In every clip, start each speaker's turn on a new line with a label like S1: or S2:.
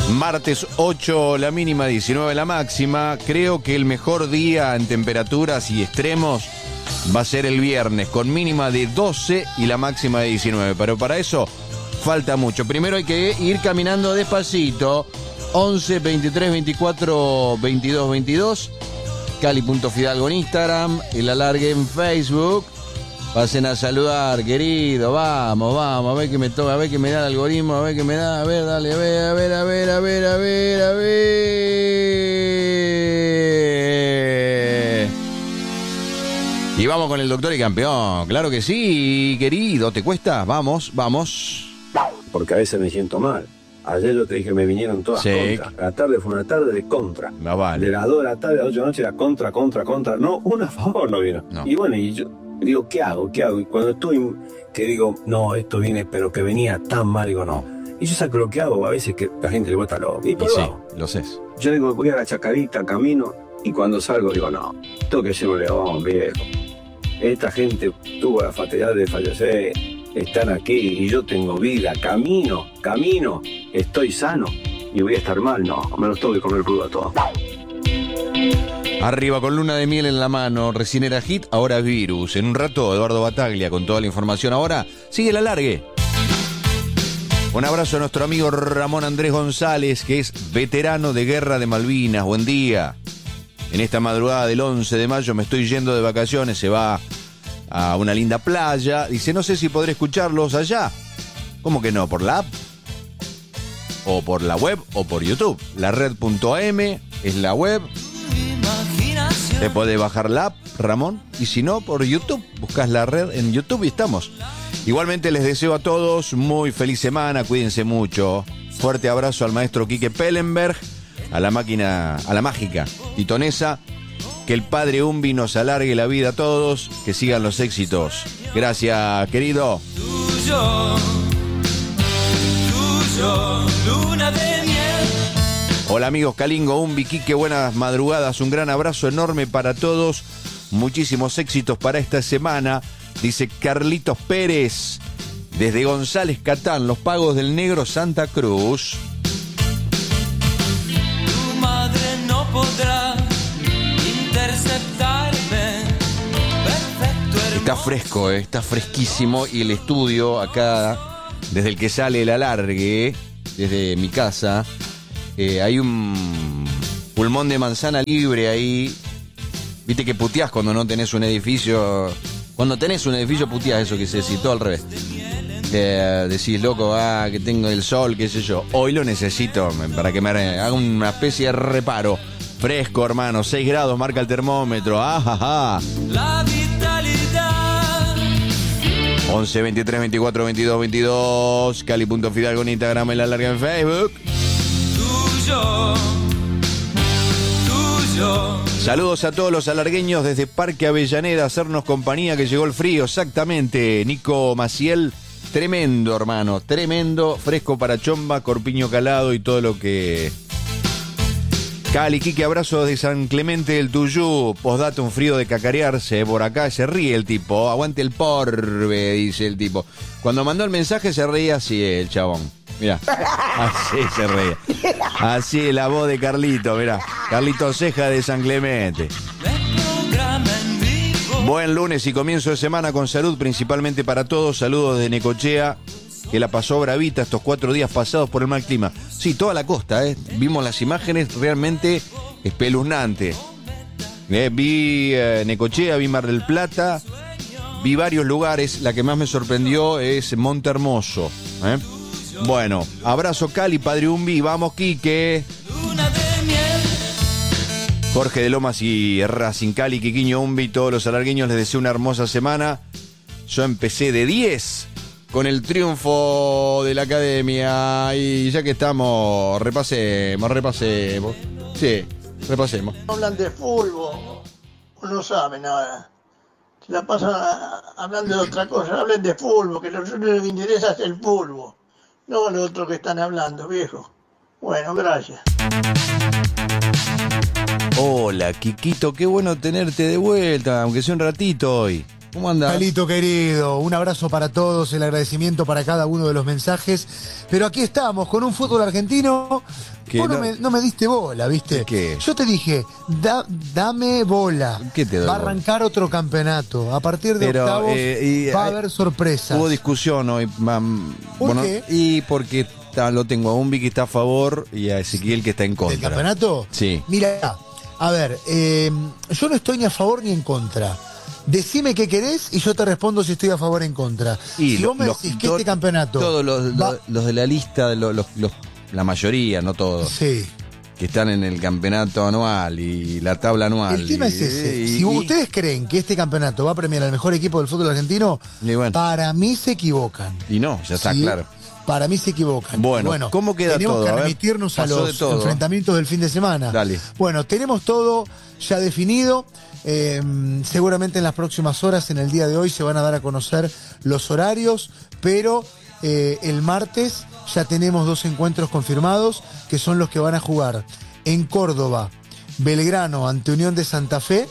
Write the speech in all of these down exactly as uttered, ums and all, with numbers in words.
S1: Martes ocho la mínima, diecinueve la máxima. Creo que el mejor día en temperaturas y extremos va a ser el viernes, con mínima de doce y la máxima de diecinueve. Pero para eso falta mucho. Primero hay que ir caminando despacito. once, veintitrés, veinticuatro, veintidós, veintidós. Cali.Fidalgo en Instagram. El alargue en Facebook. Pasen a saludar, querido. Vamos, vamos. A ver qué me toca, a ver qué me da el algoritmo. A ver qué me da. A ver, dale, a ver, a ver, a ver, a ver, a ver, a ver. Y vamos con el doctor y campeón. Claro que sí, querido. ¿Te cuesta? Vamos, vamos.
S2: Porque a veces me siento mal. Ayer yo te dije que me vinieron todas
S1: sí.
S2: contra. La tarde fue una tarde de contra.
S1: No vale.
S2: De las dos de la tarde a las ocho de la noche era contra, contra, contra. No, una a favor no vino.
S1: No.
S2: Y bueno, y yo digo, ¿qué hago? ¿Qué hago? Y cuando estoy, que digo, no, esto viene, pero que venía tan mal, digo, no. Y yo saco lo que hago, a veces que la gente le vuelta loco. Y,
S1: Y
S2: pero
S1: sí,
S2: hago.
S1: lo sé.
S2: Yo digo, voy a la chacarita, camino, y cuando salgo digo, no, tengo que ser un león, viejo. Esta gente tuvo la fatalidad de fallecer, están aquí y yo tengo vida, camino, camino, estoy sano y voy a estar mal, no, me los tengo que comer crudo a todos.
S1: Arriba con luna de miel en la mano, recién era hit, ahora virus. En un rato, Eduardo Bataglia con toda la información. Ahora, sigue el alargue. Un abrazo a nuestro amigo Ramón Andrés González, que es veterano de Guerra de Malvinas. Buen día. En esta madrugada del once de mayo me estoy yendo de vacaciones, se va a una linda playa. Dice, no sé si podré escucharlos allá. ¿Cómo que no? ¿Por la app? O por la web o por YouTube. La red.am es la web. Te podés bajar la app, Ramón, y si no, por YouTube. Buscás la red en YouTube y estamos. Igualmente les deseo a todos muy feliz semana, cuídense mucho. Fuerte abrazo al maestro Quique Pellenberg, a la máquina, a la mágica titonesa. Que el padre Umbi nos alargue la vida a todos, que sigan los éxitos. Gracias, querido.
S3: Tuyo, tuyo, luna de miel.
S1: Hola amigos, Calingo, Umbi, Quique, buenas madrugadas. Un gran abrazo enorme para todos. Muchísimos éxitos para esta semana. Dice Carlitos Pérez, desde González Catán, Los Pagos del Negro, Santa Cruz.
S3: Tu madre no podrá interceptarme. Perfecto, hermoso.
S1: Está fresco, eh, está fresquísimo. Y el estudio acá, desde el que sale el alargue, desde mi casa, eh, hay un pulmón de manzana libre ahí. Viste que puteás cuando no tenés un edificio. Cuando tenés un edificio puteás, eso que se citó al revés. Eh, decís, loco, ah, que tengo el sol, qué sé yo. Hoy lo necesito para que me haga una especie de reparo. Fresco, hermano, seis grados marca el termómetro. Ah,
S3: La vitalidad.
S1: once, veintitrés, veinticuatro, veintidós, veintidós. Cali.Fidalgo en Instagram, el alargue en Facebook.
S3: Tuyo, tuyo.
S1: Saludos a todos los alargueños desde Parque Avellaneda, a hacernos compañía que llegó el frío, exactamente. Nico Maciel, tremendo hermano, tremendo, fresco para chomba, corpiño calado y todo lo que... Cali, Quique, abrazos de San Clemente del Tuyú, postdata un frío de cacarearse, por acá se ríe el tipo, aguante el porbe, dice el tipo. Cuando mandó el mensaje se reía así el chabón. Mirá, así se reía. Así la voz de Carlito, mirá. Carlito Ceja de San Clemente. Buen lunes y comienzo de semana con salud principalmente para todos. Saludos de Necochea, que la pasó bravita estos cuatro días pasados por el mal clima. Sí, toda la costa, ¿eh? Vimos las imágenes realmente espeluznantes. Eh, vi eh, Necochea, vi Mar del Plata, vi varios lugares. La que más me sorprendió es Monte Hermoso, ¿eh? Bueno, abrazo Cali, Padre Umbi, vamos Quique. Jorge de Lomas y Racing, Cali, Quiquiño, Umbi, todos los alargueños les deseo una hermosa semana. Yo empecé de diez con el triunfo de la academia y ya que estamos, repasemos, repasemos. Sí, repasemos.
S4: Hablan de fútbol, no saben nada. Se la pasan hablando de otra cosa, hablen de fútbol, que lo único que interesa es el fútbol. No lo otro que están hablando, viejo. Bueno, gracias.
S1: Hola, Quiquito, qué bueno tenerte de vuelta, aunque sea un ratito hoy. ¿Cómo andás?
S5: Calito querido, un abrazo para todos, el agradecimiento para cada uno de los mensajes. Pero aquí estamos, con un fútbol argentino.
S1: Que
S5: Vos no,
S1: no-
S5: me, no me diste bola, ¿viste?
S1: ¿Qué?
S5: Yo te dije, da- dame bola.
S1: ¿Qué te doy
S5: Va a
S1: bola?
S5: arrancar otro campeonato. A partir de
S1: Pero,
S5: octavos
S1: eh, y
S5: va a
S1: hay-
S5: haber sorpresas.
S1: Hubo discusión hoy. mam,
S5: ¿Por
S1: bueno,
S5: qué?
S1: Y porque está- lo tengo a Umbi que está a favor y a Ezequiel que está en
S5: ¿Del
S1: contra.
S5: campeonato?
S1: Sí.
S5: Mira, a ver, eh, yo no estoy ni a favor ni en contra. Decime qué querés y yo te respondo si estoy a favor o en contra.
S1: Y
S5: si
S1: lo-
S5: vos me
S1: los-
S5: decís que
S1: to-
S5: este campeonato...
S1: Todos los,
S5: va-
S1: los- los de la lista, los, los- los- la mayoría, no todos,
S5: Sí.
S1: que están en el campeonato anual y la tabla anual.
S5: El tema
S1: y-
S5: es ese.
S1: y-
S5: si
S1: y-
S5: ustedes creen que este campeonato va a premiar al mejor equipo del fútbol argentino,
S1: Y bueno.
S5: para mí se equivocan.
S1: y no, ya está
S5: ¿Sí?
S1: claro.
S5: Para mí se equivocan.
S1: Bueno, ¿cómo queda
S5: tenemos
S1: todo?
S5: que
S1: A ver,
S5: remitirnos a
S1: pasó
S5: los
S1: de todo.
S5: enfrentamientos del fin de semana.
S1: Dale.
S5: Bueno, tenemos todo ya definido. Eh, seguramente en las próximas horas, en el día de hoy, se van a dar a conocer los horarios, pero eh, el martes ya tenemos dos encuentros confirmados, que son los que van a jugar en Córdoba, Belgrano ante Unión de Santa Fe,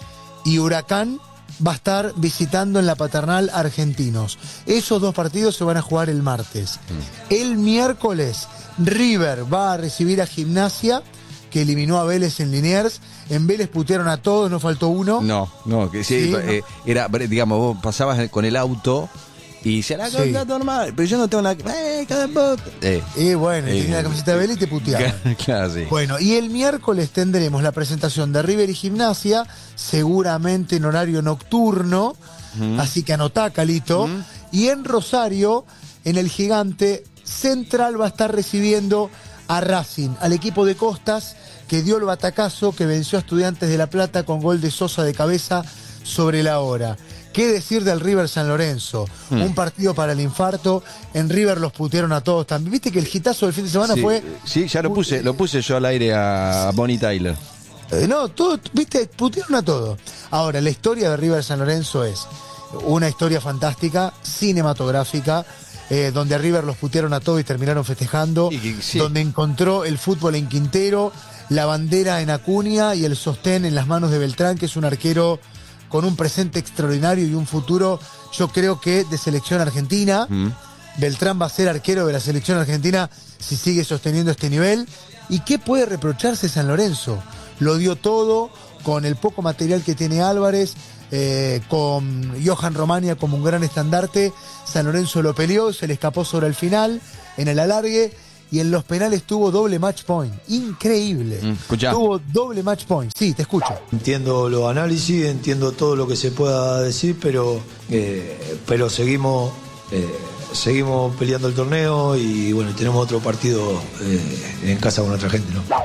S5: y Huracán va a estar visitando en la Paternal Argentinos. Esos dos partidos se van a jugar el martes. El miércoles, River va a recibir a Gimnasia, que eliminó a Vélez en Liniers. En Vélez putearon a todos, no faltó uno.
S1: No, no, que sí,
S5: Sí,
S1: eh, era, digamos, vos pasabas con el auto y se la
S5: Sí.
S1: normal, pero yo no tengo nada que. ¡Eh, cada puta! Eh,
S5: Y bueno,
S1: Eh,
S5: tenía la camiseta de Vélez y te puteaban.
S1: claro, sí.
S5: Bueno, y el miércoles tendremos la presentación de River y Gimnasia, seguramente en horario nocturno, así que anotá, Calito. Y en Rosario, en el Gigante, Central va a estar recibiendo a Racing, al equipo de Costas, que dio el batacazo, que venció a Estudiantes de La Plata con gol de Sosa de cabeza sobre la hora. ¿Qué decir del River San Lorenzo? Un partido para el infarto. En River los putearon a todos también. Viste que el hitazo del fin de semana
S1: Sí,
S5: fue...
S1: sí, ya lo puse, lo puse yo al aire a Bonnie Tyler.
S5: Eh, no, todo, viste, putearon a todo. Ahora, la historia de River San Lorenzo es una historia fantástica, cinematográfica, eh, donde a River los putearon a todos y terminaron festejando,
S1: Y que- sí.
S5: donde encontró el fútbol en Quintero, la bandera en Acuña y el sostén en las manos de Beltrán, que es un arquero con un presente extraordinario y un futuro, yo creo que de selección argentina. Beltrán va a ser arquero de la selección argentina si sigue sosteniendo este nivel. ¿Y qué puede reprocharse San Lorenzo? Lo dio todo con el poco material que tiene Álvarez, eh, con Johan Romania como un gran estandarte. San Lorenzo lo peleó, se le escapó sobre el final, en el alargue, y en los penales tuvo doble match point. Increíble.
S1: Mm, escuchá.
S5: Tuvo doble match point. Sí, te escucho.
S6: Entiendo los análisis, entiendo todo lo que se pueda decir, pero, eh, pero seguimos, eh, seguimos peleando el torneo y bueno, tenemos otro partido eh, en casa con otra gente, ¿no?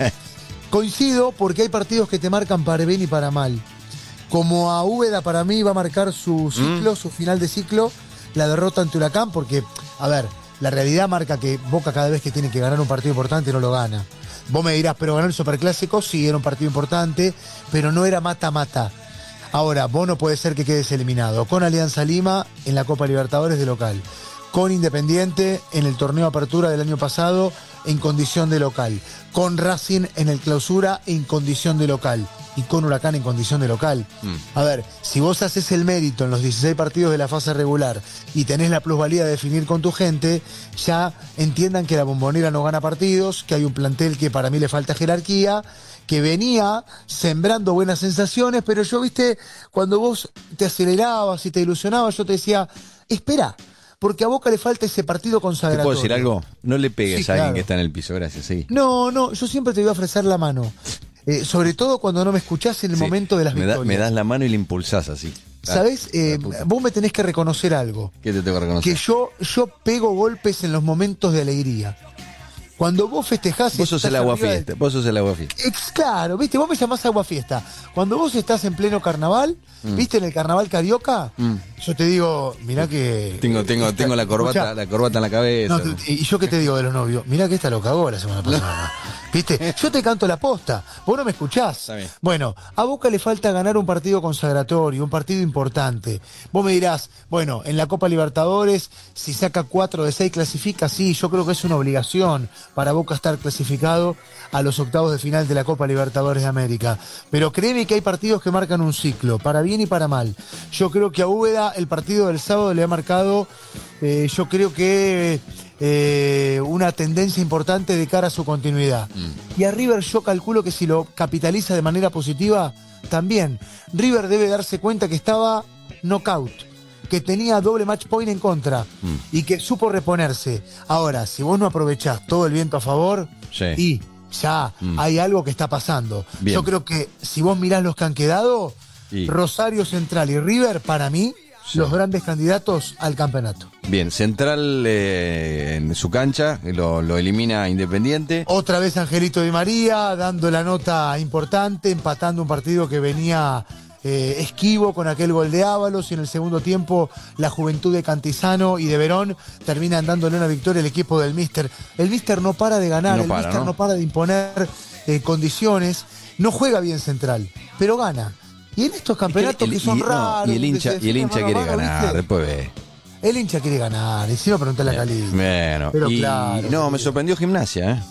S5: Coincido porque hay partidos que te marcan para bien y para mal. Como a Úbeda para mí va a marcar su ciclo, su final de ciclo, la derrota ante Huracán, porque, a ver, la realidad marca que Boca cada vez que tiene que ganar un partido importante no lo gana. Vos me dirás, pero ganar el Superclásico sí era un partido importante, pero no era mata-mata. Ahora, vos no puede ser que quedes eliminado con Alianza Lima en la Copa Libertadores de local, con Independiente en el torneo Apertura del año pasado en condición de local, con Racing en el Clausura en condición de local y con Huracán en condición de local. A ver, si vos haces el mérito en los dieciséis partidos de la fase regular y tenés la plusvalía de definir con tu gente, ya entiendan que la Bombonera no gana partidos, que hay un plantel que para mí le falta jerarquía, que venía sembrando buenas sensaciones, pero yo, viste, cuando vos te acelerabas y te ilusionabas, yo te decía, espera, porque a Boca le falta ese partido
S1: ¿Te
S5: consagratorio.
S1: puedo decir algo? No le pegues
S5: Sí,
S1: a alguien
S5: claro.
S1: que está en el piso, gracias, sí.
S5: No, no, yo siempre te voy a ofrecer la mano. Eh, sobre todo cuando no me escuchás en el
S1: Sí.
S5: momento de las
S1: me, da-
S5: victorias.
S1: me das la mano y le impulsás así. Ah,
S5: ¿Sabés? Eh,
S1: la puta.
S5: vos me tenés que reconocer algo.
S1: ¿Qué te tengo que reconocer?
S5: Que yo, yo pego golpes en los momentos de alegría. Cuando vos festejás... y
S1: Vos sos
S5: estás
S1: el agua
S5: arriba de-
S1: fiesta, vos sos el agua fiesta.
S5: Ex- Claro, viste, vos me llamás agua fiesta. Cuando vos estás en pleno carnaval, viste, en el carnaval carioca, yo te digo, mirá que...
S1: Tengo, tengo, tengo la corbata,
S5: Escuchá,
S1: la corbata en la cabeza.
S5: no, y yo qué te digo de los novios, mirá que esta lo cagó la semana pasada. ¿Viste? Yo te canto la posta, vos no me escuchás.
S1: Está bien.
S5: Bueno, a Boca le falta ganar un partido consagratorio, un partido importante. Vos me dirás, bueno, en la Copa Libertadores, si saca cuatro de seis clasifica, sí, yo creo que es una obligación para Boca estar clasificado a los octavos de final de la Copa Libertadores de América. Pero créeme que hay partidos que marcan un ciclo, para bien y para mal. Yo creo que a Úbeda el partido del sábado le ha marcado, eh, yo creo que... Eh, una tendencia importante de cara a su continuidad. Mm. Y a River yo calculo que si lo capitaliza de manera positiva, también. River debe darse cuenta que estaba knockout, que tenía doble match point en contra mm. y que supo reponerse. Ahora, si vos no aprovechás todo el viento a favor, sí. y ya mm. hay algo que está pasando. Bien. Yo creo que si vos mirás los que han quedado, y... Rosario Central y River, para mí, sí. los grandes candidatos al campeonato.
S1: Bien, Central eh, en su cancha, lo, lo elimina Independiente.
S5: Otra vez Angelito Di María, dando la nota importante, empatando un partido que venía eh, esquivo con aquel gol de Ábalos, y en el segundo tiempo la juventud de Cantizano y de Verón terminan dándole una victoria al equipo del Míster. El Míster no para de ganar, no el para, Míster ¿no? no para de imponer eh, condiciones, no juega bien Central, pero gana. Y en estos campeonatos
S1: el, el,
S5: que son
S1: y,
S5: raros...
S1: No, y el hincha, y el hincha quiere mano, ganar, ¿viste? Después ve.
S5: El hincha quiere ganar, y si no, preguntale a Cali.
S1: Bueno, pero y, claro. No, me sorprendió Gimnasia, ¿eh?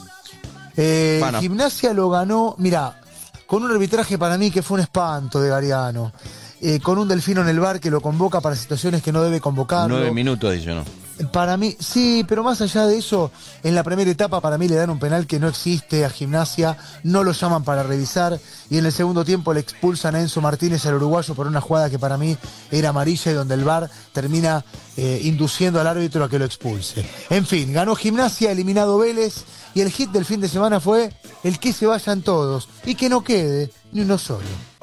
S5: eh bueno. Gimnasia lo ganó, mira, con un arbitraje para mí que fue un espanto de Gariano. Eh, con un Delfino en el bar que lo convoca para situaciones que no debe convocarlo.
S1: Nueve minutos, dice, ¿no?
S5: Para mí, sí, pero más allá de eso, en la primera etapa para mí le dan un penal que no existe a Gimnasia, no lo llaman para revisar, y en el segundo tiempo le expulsan a Enzo Martínez, al uruguayo, por una jugada que para mí era amarilla y donde el V A R termina eh, induciendo al árbitro a que lo expulse. En fin, ganó Gimnasia, eliminado Vélez, y el hit del fin de semana fue el que se vayan todos y que no quede ni uno solo.